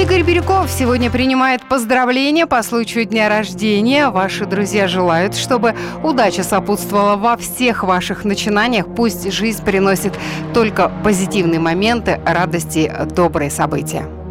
Игорь Бирюков сегодня принимает поздравления по случаю дня рождения. Ваши друзья желают, чтобы удача сопутствовала во всех ваших начинаниях. Пусть жизнь приносит только позитивные моменты, радости, добрые события.